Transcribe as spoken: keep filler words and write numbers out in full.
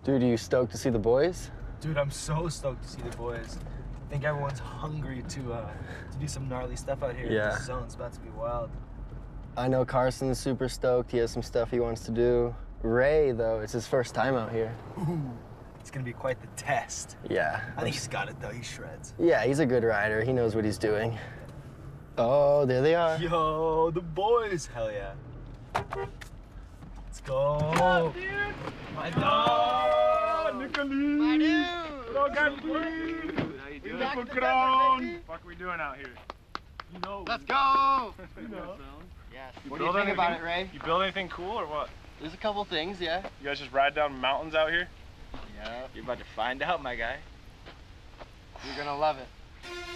Dude, are you stoked to see the boys? Dude, I'm so stoked to see the boys. I think everyone's hungry to uh, to do some gnarly stuff out here. Yeah. This zone's about to be wild. I know Carson's super stoked. He has some stuff he wants to do. Ray, though, it's his first time out here. Ooh, it's gonna be quite the test. Yeah. I think he's got it though. He shreds. Yeah, he's a good rider. He knows what he's doing. Oh, there they are. Yo, the boys! Hell yeah. Let's go. What's up, dude? My dog! Nicholas! My dude! Hello, guys. How you doing? back in the desert, baby. What are we doing out here? You know. Let's go! You know. Yes. You What do you build think about it, anything- Ray? You build anything cool or what? There's a couple things, yeah. You guys just ride down mountains out here? Yeah. You're about to find out, my guy. You're gonna love it.